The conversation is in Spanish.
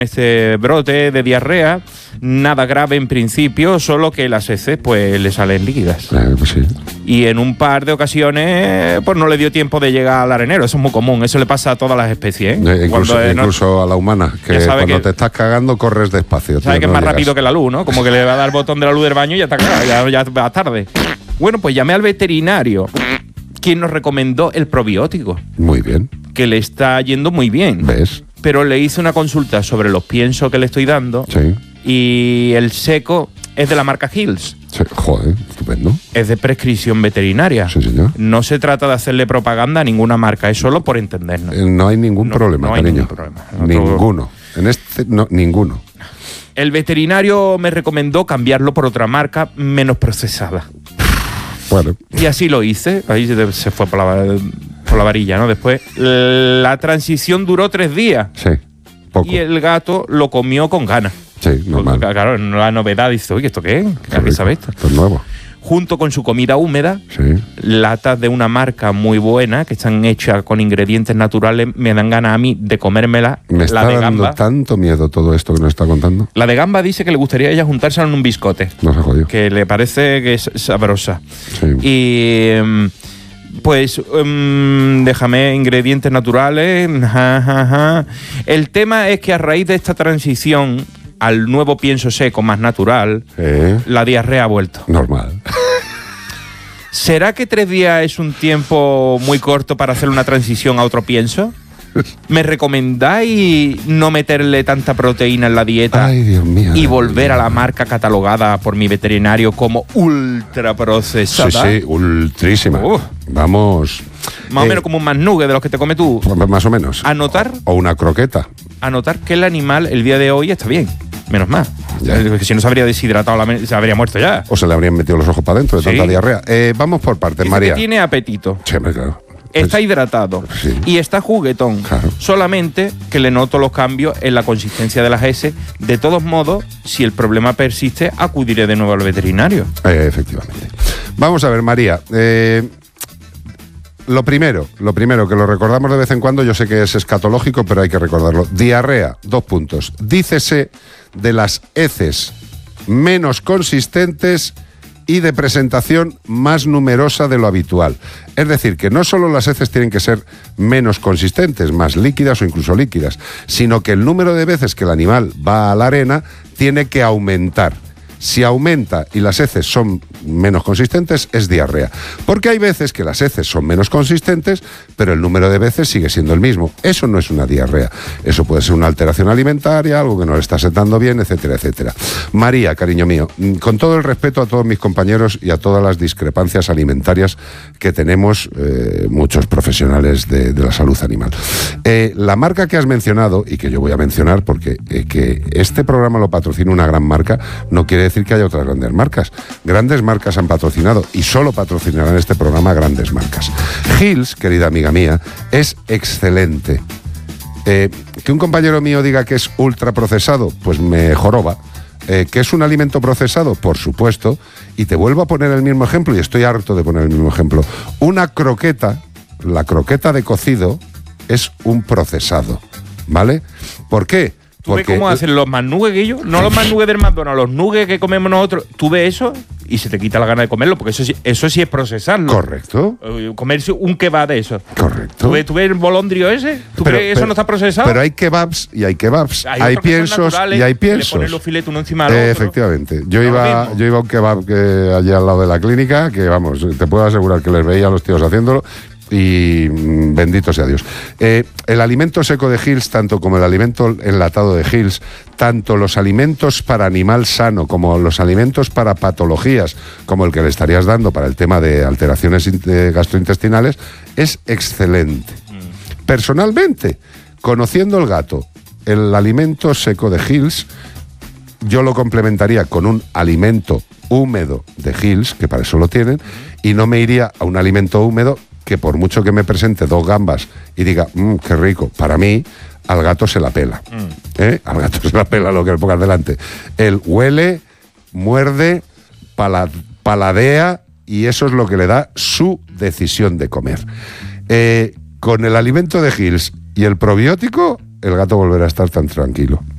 este brote de diarrea, nada grave en principio, solo que las heces pues le salen líquidas. Pues sí. Y en un par de ocasiones pues no le dio tiempo de llegar al arenero. Eso es muy común, eso le pasa a todas las especies, ¿eh? Incluso a la humana, que cuando te estás cagando corres despacio. Sabes que es más rápido que la luz, ¿no? Como que le va a dar el botón de la luz del baño y ya está cagado, ya va tarde. Bueno, pues llamé al veterinario, quien nos recomendó el probiótico. Muy bien. Que le está yendo muy bien. ¿Ves? Pero le hice una consulta sobre los piensos que le estoy dando. Sí. Y el seco es de la marca Hills. Sí. Joder, estupendo. Es de prescripción veterinaria. Sí, señor. No se trata de hacerle propaganda a ninguna marca, es solo por entendernos. No hay ningún problema, no hay cariño. ningún problema. Ninguno. Ninguno. El veterinario me recomendó cambiarlo por otra marca menos procesada. Bueno. Y así lo hice. Ahí se fue por la varilla, ¿no? Después, la transición duró 3 días. Sí, poco. Y el gato lo comió con ganas. Sí, normal. Claro, la novedad, dice, oye, ¿esto qué es? ¿Qué sabe esto? Esto es nuevo. Junto con su comida húmeda, sí. Latas de una marca muy buena, que están hechas con ingredientes naturales, me dan ganas a mí de comérmela. Me está dando tanto miedo todo esto que nos está contando. La de gamba dice que le gustaría a ella juntarse en un biscote. No se jodió. Que le parece que es sabrosa. Sí. Y... pues déjame ingredientes naturales. El tema es que a raíz de esta transición al nuevo pienso seco más natural, la diarrea ha vuelto. Normal. ¿Será que 3 días es un tiempo muy corto para hacer una transición a otro pienso? ¿Me recomendáis no meterle tanta proteína en la dieta? Ay, Dios mío, y volver a la marca catalogada por mi veterinario como ultraprocesada? Sí, ultrísima. Vamos. Más o menos como un McNugget de los que te comes tú. Más o menos. Anotar. O una croqueta. Anotar que el animal el día de hoy está bien. Menos mal. Que si no se habría deshidratado, se habría muerto ya. O se le habrían metido los ojos para adentro de tanta diarrea. Vamos por partes, María. Que tiene apetito. Sí, claro. Está hidratado y está juguetón. Claro. Solamente que le noto los cambios en la consistencia de las heces. De todos modos, si el problema persiste, acudiré de nuevo al veterinario. Efectivamente. Vamos a ver, María. Lo primero, que lo recordamos de vez en cuando, yo sé que es escatológico, pero hay que recordarlo. Diarrea, 2 puntos. Dícese de las heces menos consistentes y de presentación más numerosa de lo habitual. Es decir, que no solo las heces tienen que ser menos consistentes, más líquidas o incluso líquidas, sino que el número de veces que el animal va a la arena tiene que aumentar. Si aumenta y las heces son menos consistentes, es diarrea. Porque hay veces que las heces son menos consistentes, pero el número de veces sigue siendo el mismo. Eso no es una diarrea. Eso puede ser una alteración alimentaria, algo que no le está sentando bien, etcétera, etcétera. María, cariño mío, con todo el respeto a todos mis compañeros y a todas las discrepancias alimentarias que tenemos muchos profesionales de la salud animal. La marca que has mencionado, y que yo voy a mencionar porque que este programa lo patrocina una gran marca, no quiere decir que haya otras grandes marcas. Grandes marcas han patrocinado y solo patrocinarán este programa grandes marcas. Hills, querida amiga mía, es excelente. Que un compañero mío diga que es ultraprocesado, pues me joroba. ¿Que es un alimento procesado? Por supuesto. Y te vuelvo a poner el mismo ejemplo, y estoy harto de poner el mismo ejemplo. Una croqueta, la croqueta de cocido, es un procesado, ¿vale? ¿Por qué? ¿Tú ves cómo hacen los McNuggets ellos? No los McNuggets del McDonald's, los nuggets que comemos nosotros. Tú ves eso y se te quita la gana de comerlo, porque eso sí es procesarlo. Correcto. Comerse un kebab de eso. Correcto. ¿Tú ves el bolondrio ese? ¿Tú ves que eso no está procesado? Pero hay kebabs y hay kebabs. Hay piensos y hay piensos. Le ponen los filetes uno encima del otro. Efectivamente. Yo iba a un kebab allí al lado de la clínica, que vamos, te puedo asegurar que les veía a los tíos haciéndolo. Y bendito sea Dios. El alimento seco de Hills, tanto como el alimento enlatado de Hills, tanto los alimentos para animal sano como los alimentos para patologías, como el que le estarías dando para el tema de alteraciones gastrointestinales, es excelente. Personalmente, conociendo el gato, el alimento seco de Hills, yo lo complementaría con un alimento húmedo de Hills, que para eso lo tienen, y no me iría a un alimento húmedo que por mucho que me presente 2 gambas y diga, qué rico, para mí, al gato se la pela. Al gato se la pela lo que le pongas delante. Él huele, muerde, paladea, y eso es lo que le da su decisión de comer. Con el alimento de Hills y el probiótico, el gato volverá a estar tan tranquilo.